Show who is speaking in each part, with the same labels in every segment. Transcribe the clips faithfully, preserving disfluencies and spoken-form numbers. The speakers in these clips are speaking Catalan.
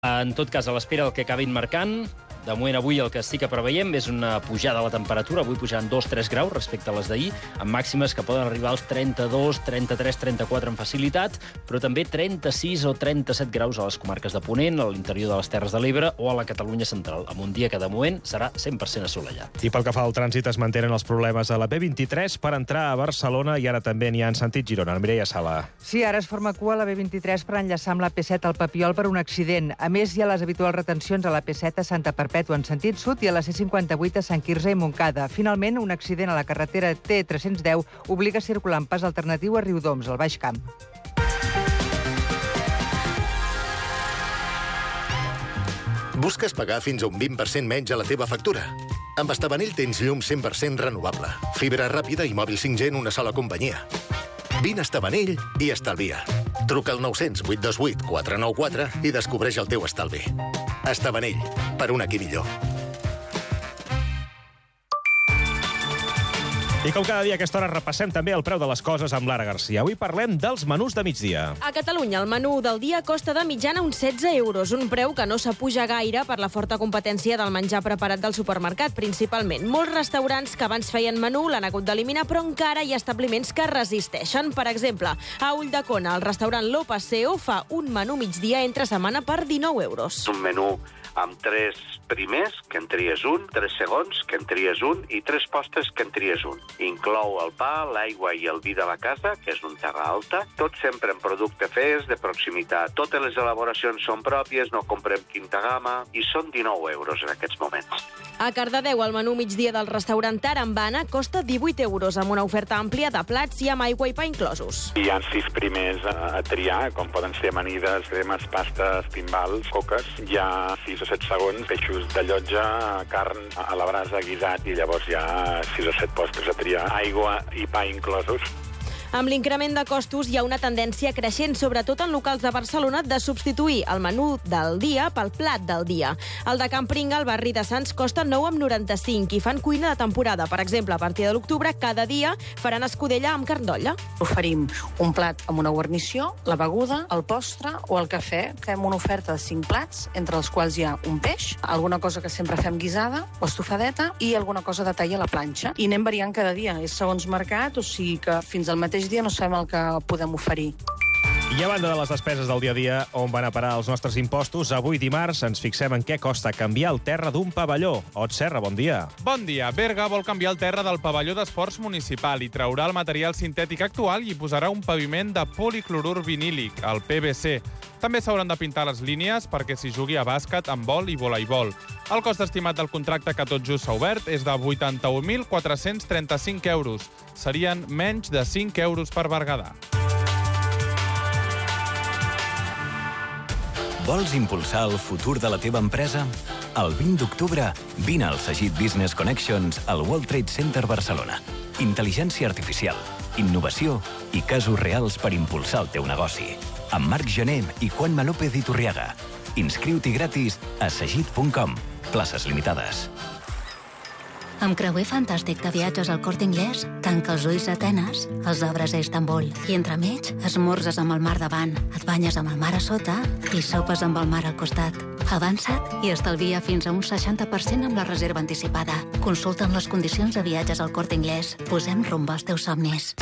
Speaker 1: En tot cas, a l'espera del que acabin marcant, de moment avui el que sí que preveiem és una pujada de la temperatura, avui pujant dos a tres graus respecte a les d'ahir, amb màximes que poden arribar als trenta-dos, trenta-tres, trenta-quatre amb facilitat, però també trenta-sis o trenta-set graus a les comarques de Ponent, a l'interior de les Terres de l'Ebre o a la Catalunya central, amb un dia que de moment serà cent per cent assolellat.
Speaker 2: I pel que fa al trànsit es mantenen els problemes a la B vint-i-tres per entrar a Barcelona i ara també n'hi ha en sentit Girona. Mireia Sala.
Speaker 3: Sí, ara es forma cua a la B vint-i-tres per enllaçar amb la P set al Papiol per un accident. A més, hi ha les habituals retencions a la P set a Santa Perpètua en sentit sud i a la C cinquanta-vuit a Sant Quirze i Montcada. Finalment, un accident a la carretera T tres-cents deu obliga a circular en pas alternatiu a Riudoms, al Baix Camp.
Speaker 4: Busques pagar fins a un vint per cent menys a la teva factura? Amb Estabanell tens llum cent per cent renovable, fibra ràpida i mòbil cinc G en una sola companyia. Vine a Estabanell i estalvia. Truca al nou cents, vuit dos vuit, quatre nou quatre i descobreix el teu estalvi. Estabanell, per un aquí millor.
Speaker 2: I com cada dia a aquesta hora repassem també el preu de les coses amb Lara Garcia. Avui parlem dels menús de migdia.
Speaker 5: A Catalunya el menú del dia costa de mitjana uns setze euros, un preu que no s'apuja gaire per la forta competència del menjar preparat del supermercat, principalment. Molts restaurants que abans feien menú l'han hagut d'eliminar, però encara hi ha establiments que resisteixen. Per exemple, a Ulldecona, el restaurant Lo Paseo fa un menú migdia entre setmana per dinou euros.
Speaker 6: Un menú amb tres primers, que en tries un, tres segons, que en tries un, i tres postres, que en tries un. Inclou el pa, l'aigua i el vi de la casa, que és un terra alta, tot sempre en producte fresc, de proximitat. Totes les elaboracions són pròpies, no comprem quinta gamma, i són dinou euros en aquests moments.
Speaker 5: A Cardedeu, el menú migdia del restaurant Tarambana costa divuit euros, amb una oferta àmplia de plats i amb aigua i pa inclosos.
Speaker 7: Hi ha sis primers a, a triar, com poden ser amanides, cremes, pastes, timbals, coques. Hi ha sis o set segons, peixos de llotja, carn a la brasa, guisat, i llavors hi ha sis o set postres a triar, aigua i pa inclosos.
Speaker 5: Amb l'increment de costos hi ha una tendència creixent, sobretot en locals de Barcelona, de substituir el menú del dia pel plat del dia. El de Can Pringa, al barri de Sants, costa nou coma noranta-cinc i fan cuina de temporada. Per exemple, a partir de l'octubre, cada dia faran escudella amb carn d'olla.
Speaker 8: Oferim un plat amb una guarnició, la beguda, el postre o el cafè. Fem una oferta de cinc plats, entre els quals hi ha un peix, alguna cosa que sempre fem guisada o estofadeta i alguna cosa de tall a la planxa. I anem variant cada dia. És segons mercat, o sigui que fins al mateix dia no sabem el que podem oferir.
Speaker 2: I a banda de les despeses del dia a dia, on van a parar els nostres impostos, avui dimarts ens fixem en què costa canviar el terra d'un pavelló. Ot Serra, bon dia.
Speaker 9: Bon dia. Berga vol canviar el terra del pavelló d'esports municipal i traurà el material sintètic actual i posarà un paviment de policlorur vinílic, el P V C. També s'hauran de pintar les línies perquè s'hi jugui a bàsquet, handbol i voleibol. El cost estimat del contracte que tot just s'ha obert és de vuitanta-un mil quatre-cents trenta-cinc euros. Serien menys de cinc euros per Berguedà.
Speaker 10: Vols impulsar el futur de la teva empresa? El vint d'octubre, vine al Sagit Business Connections al World Trade Center Barcelona. Intel·ligència artificial, innovació i casos reals per impulsar el teu negoci. Amb Marc Gené i Juanma López Iturriaga. Inscriu-t'hi gratis a sagit punt com. Places limitades.
Speaker 11: Amb creuer fantàstic de viatges al Corte Inglés, tanca els ulls a Atenes, els obres a Istanbul i entremig esmorzes amb el mar davant, et banyes amb el mar a sota i sopes amb el mar al costat. Avança't i estalvia fins a un seixanta per cent amb la reserva anticipada. Consulta'n les condicions de viatges al Corte Inglés. Posem rumb als teus somnis.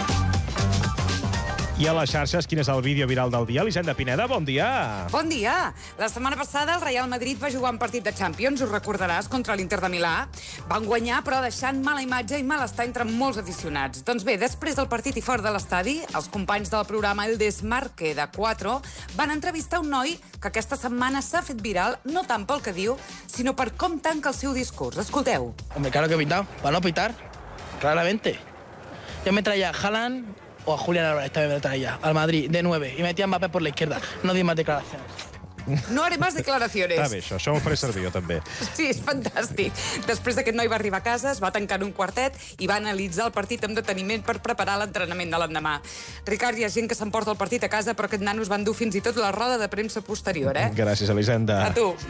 Speaker 2: I a les xarxes, quin és el vídeo viral del dia? Elisenda Pineda, bon dia.
Speaker 12: Bon dia. La setmana passada el Real Madrid va jugar un partit de Champions, ho recordaràs, contra l'Inter de Milà. Van guanyar, però deixant mala imatge i malestar entre molts aficionats. Doncs bé, després del partit i fora de l'estadi, els companys del programa El Desmarque de quatre van entrevistar un noi que aquesta setmana s'ha fet viral, no tant pel que diu, sinó per com tanca el seu discurs. Escolteu.
Speaker 13: Hombre, claro que he pitado. Para no pitar, claramente. Yo me traía Haaland o a Julián Álvarez, también me traía, al Madrid, de nueve, y metía a Mbappé por la izquierda. No di más declaraciones.
Speaker 12: No haré más declaraciones.
Speaker 2: Està bé, això, això m'ho faré servir jo també.
Speaker 12: Sí, és fantàstic. Després d'aquest noi va arribar a casa, es va tancar en un quartet i va analitzar el partit amb deteniment per preparar l'entrenament de l'endemà. Ricard, hi ha gent que s'emporta el partit a casa, però aquest nano es va endur fins i tot la roda de premsa posterior, eh?
Speaker 2: Gràcies, Elisenda.
Speaker 12: A tu.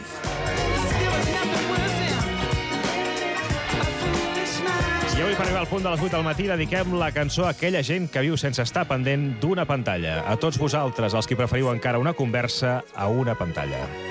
Speaker 2: I avui, per arribar al punt de les vuit del matí, dediquem la cançó a aquella gent que viu sense estar pendent d'una pantalla. A tots vosaltres, els que preferiu encara una conversa a una pantalla.